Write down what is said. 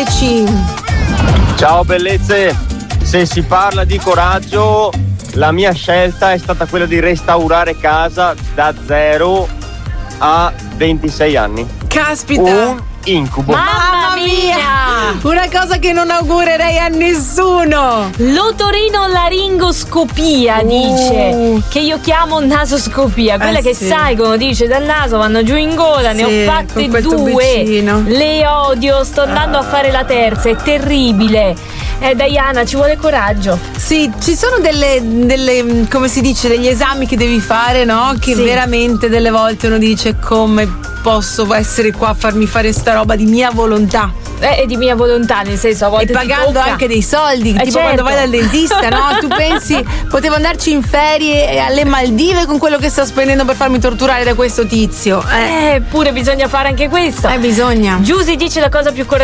scriveteci. Ciao bellezze, se si parla di coraggio, la mia scelta è stata quella di restaurare casa da 0 a 26 anni. Caspita! Un incubo. Mamma mia! Una cosa che non augurerei a nessuno. L'otorinolaringoscopia dice, che io chiamo nasoscopia, quella che sì. salgono, dice, dal naso vanno giù in gola. Ne Sì, ho fatte con quel 2, tubicino. le odio, sto andando a fare la terza, è terribile. Diana, ci vuole coraggio. Sì, ci sono delle come si dice, degli esami che devi fare, no? Che Sì. veramente delle volte uno dice: come posso essere qua a farmi fare sta roba di mia volontà? È di mia volontà, nel senso, a volte E pagando anche dei soldi, tipo certo. quando vai dal dentista, no? Tu pensi, potevo andarci in ferie alle Maldive con quello che sto spendendo per farmi torturare da questo tizio. Pure bisogna fare anche questo. Bisogna. Giusy dice la cosa più